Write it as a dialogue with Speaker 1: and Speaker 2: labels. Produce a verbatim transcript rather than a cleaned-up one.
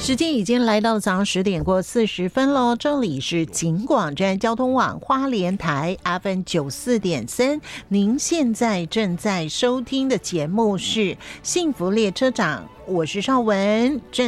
Speaker 1: 时间已经来到早上十点过四十分喽，这里是警广站交通网花莲台 F M 九四点三，您现在正在收听的节目是幸福列车长，我是邵文，正